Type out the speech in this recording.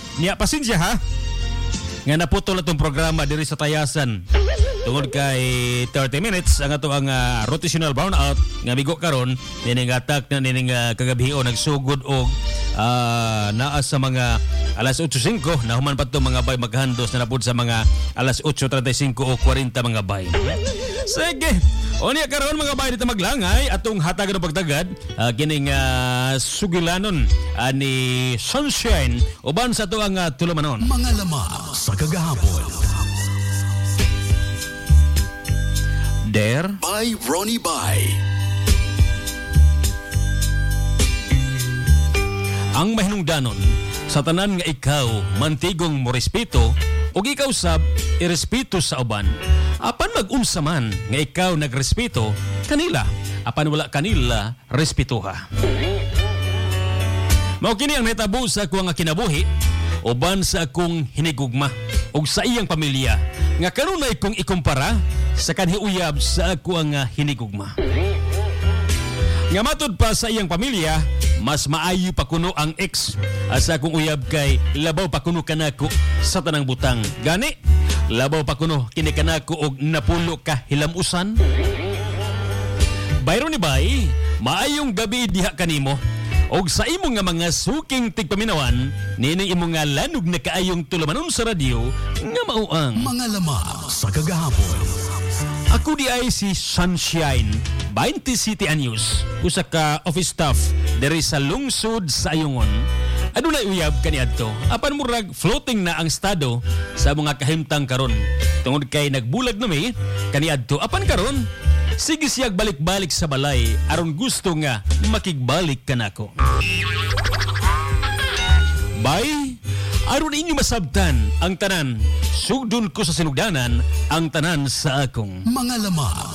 Niya pasensya ha. Nga naputol na itong programa diri sa Tayasan. Tungod kay 30 minutes ang ato ang rotational brownout nga bigo karon nining attack na nining kagabiho nagsugod og naa sa mga alas 8:05 na human pa to mga bay maghandos na napud sa mga alas 8:35 o 40 mga bay. Sige. Unya karon mga bay dito maglangay atong hatagan og pagtagad kining sugilanon ni Sunshine uban sa to ang tulumanon. Mga lamang sa kagahapon. There By Ronnie Bay. ang mahinungdanon sa tanan nga ikaw mantigong mo respeto ug ikaw sab irespeto sa uban. Apan mag-unsa man nga ikaw nagrespeto kanila, apan wala kanila respetuha. Mao kini ang nahitabo sa akong kinabuhi uban sa akong hinigugma ug sa iyang pamilya nga karon na kong ikumpara sa kanhiuyab sa ako ang hinigugma. Nga matod pa sa iyang pamilya, mas maayo pa kuno ang ex sa akong uyab kay labaw pa kuno kanako sa tanang butang. Gani, labaw pa kuno kini kanako og napulo ka hilamusan. Bayro ni bay, maayong gabi diha kanimo. Og sa imo nga mga suking tigpaminawan, nining imo nga lanog na kaayong tulumanon sa radyo nga mauang. Mga lamang sa kagahapon. Ako di ay si Sunshine, 20 City News, usa ka office staff diri sa lungsod sa Ayungon. Adunay uyab kaniadto. Apan murag floating na ang estado sa mga kahimtang karon. Tungod kay nagbulag na may kaniadto. Apan karon, sige siyag balik-balik sa balay aron gusto nga makigbalik kanako. Bye. Aron inyo masabtan ang tanan, sugdon ko sa sinugdanan ang tanan sa akong Mga lamang